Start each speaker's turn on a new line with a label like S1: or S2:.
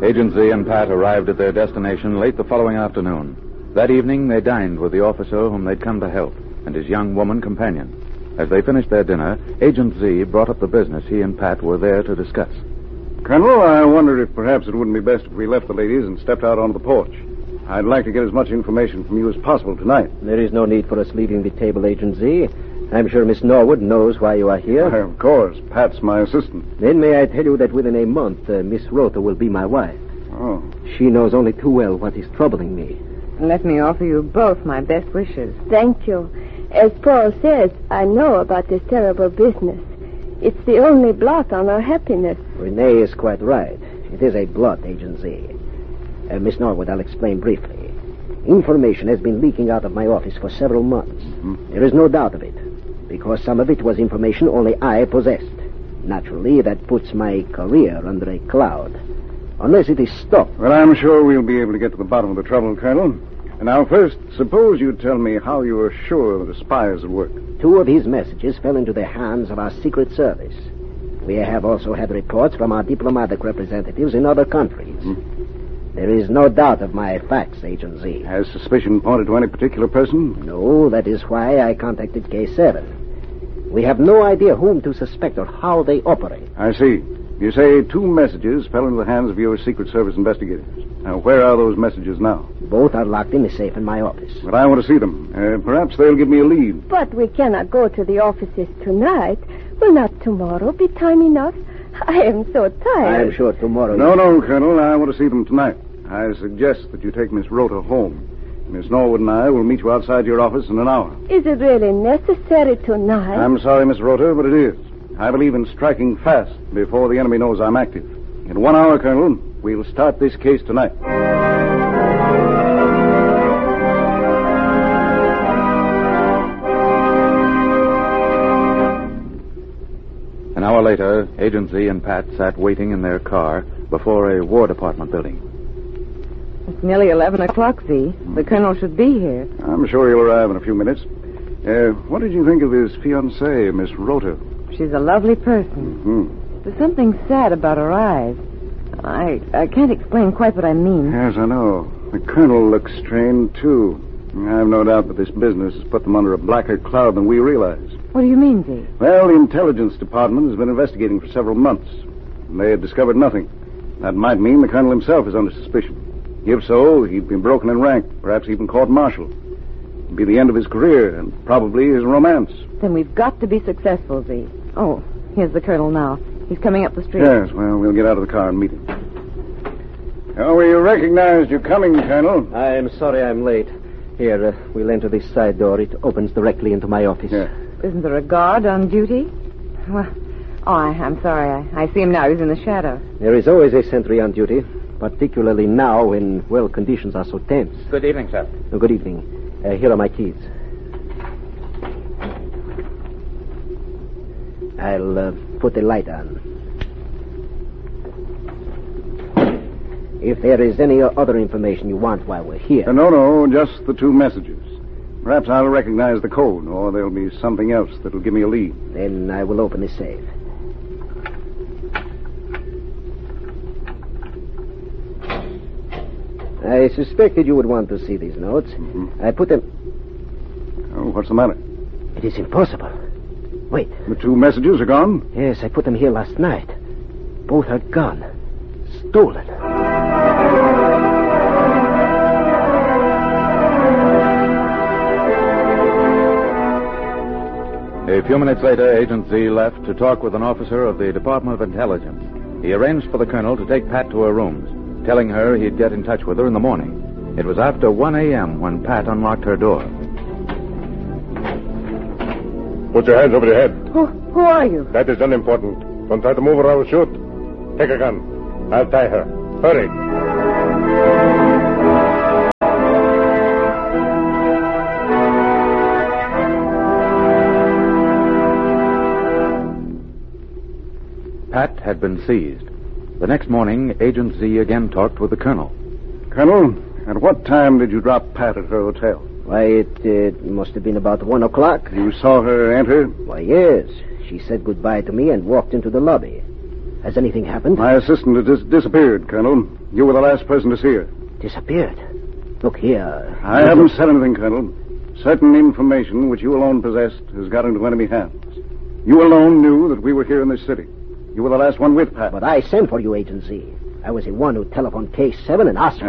S1: Agent Z and Pat arrived at their destination late the following afternoon. That evening, they dined with the officer whom they'd come to help and his young woman companion. As they finished their dinner, Agent Z brought up the business he and Pat were there to discuss.
S2: Colonel, I wondered if perhaps it wouldn't be best if we left the ladies and stepped out onto the porch. I'd like to get as much information from you as possible tonight.
S3: There is no need for us leaving the table, Agent Z. I'm sure Miss Norwood knows why you are here.
S2: Of course. Pat's my assistant.
S3: Then may I tell you that within a month, Miss Rother will be my wife.
S2: Oh.
S3: She knows only too well what is troubling me.
S4: Let me offer you both my best wishes.
S5: Thank you. As Paul says, I know about this terrible business. It's the only blot on our happiness.
S3: Renee is quite right. It is a blot, Agent Z. Miss Norwood, I'll explain briefly. Information has been leaking out of my office for several months. Mm-hmm. There is no doubt of it, because some of it was information only I possessed. Naturally, that puts my career under a cloud. Unless it is stopped.
S2: Well, I'm sure we'll be able to get to the bottom of the trouble, Colonel. And now, first, suppose you tell me how you are sure the spy is at work.
S3: 2 of his messages fell into the hands of our Secret Service. We have also had reports from our diplomatic representatives in other countries. There is no doubt of my facts, Agent Z.
S2: Has suspicion pointed to any particular person?
S3: No, that is why I contacted K7. We have no idea whom to suspect or how they operate.
S2: I see. You say 2 messages fell into the hands of your Secret Service investigators. Now, where are those messages now?
S3: Both are locked in a safe in my office.
S2: But I want to see them. Perhaps they'll give me a lead.
S5: But we cannot go to the offices tonight. Will not tomorrow be time enough? I am so tired.
S3: I am sure tomorrow...
S2: No, Colonel. I want to see them tonight. I suggest that you take Miss Rother home. Miss Norwood and I will meet you outside your office in an hour.
S5: Is it really necessary tonight?
S2: I'm sorry, Miss Rother, but it is. I believe in striking fast before the enemy knows I'm active. In 1 hour, Colonel, we'll start this case tonight.
S1: An hour later, Agent Z and Pat sat waiting in their car before a War Department building.
S4: It's nearly 11 o'clock, Z. The colonel should be here.
S2: I'm sure he'll arrive in a few minutes. What did you think of his fiancée, Miss Rother?
S4: She's a lovely person. There's something sad about her eyes. I can't explain quite what I mean.
S2: Yes, I know. The colonel looks strained, too. I've no doubt that this business has put them under a blacker cloud than we realize.
S4: What do you mean, Z?
S2: Well, the intelligence department has been investigating for several months. And they had discovered nothing. That might mean the colonel himself is under suspicion. If so, he'd been broken in rank, perhaps even court-martialed. It'd be the end of his career, and probably his romance.
S4: Then we've got to be successful, Z. Oh, here's the colonel now. He's coming up the street.
S2: Yes, well, we'll get out of the car and meet him. Oh, we recognized you coming, Colonel.
S3: I'm sorry I'm late. Here, we'll enter this side door. It opens directly into my office.
S2: Yeah.
S4: Isn't there a guard on duty? Well, I'm sorry. I see him now. He's in the shadow.
S3: There is always a sentry on duty, particularly now when, conditions are so tense.
S6: Good evening, sir.
S3: Oh, good evening. Here are my keys. I'll put the light on. If there is any other information you want while we're here...
S2: No, just the 2 messages. Perhaps I'll recognize the code, or there'll be something else that'll give me a lead.
S3: Then I will open the safe. I suspected you would want to see these notes.
S2: Mm-hmm.
S3: I put them...
S2: Oh, what's the matter?
S3: It is impossible. Wait.
S2: The 2 messages are gone?
S3: Yes, I put them here last night. Both are gone. Stolen.
S1: A few minutes later, Agent Z left to talk with an officer of the Department of Intelligence. He arranged for the colonel to take Pat to her rooms, telling her he'd get in touch with her in the morning. It was after 1 a.m. when Pat unlocked her door.
S7: Put your hands over your head.
S4: Who are you?
S7: That is unimportant. Don't try to move or I will shoot. Take a gun. I'll tie her. Hurry.
S1: Pat had been seized. The next morning, Agent Z again talked with the colonel.
S2: Colonel, at what time did you drop Pat at her hotel?
S3: Why, it must have been about 1 o'clock.
S2: You saw her enter?
S3: Why, yes. She said goodbye to me and walked into the lobby. Has anything happened?
S2: My assistant has disappeared, Colonel. You were the last person to see her.
S3: Disappeared? Look here.
S2: I haven't said anything, Colonel. Certain information which you alone possessed has got into enemy hands. You alone knew that we were here in this city. You were the last one with Pat.
S3: But I sent for you, Agent Z. I was the one who telephoned K7 and asked for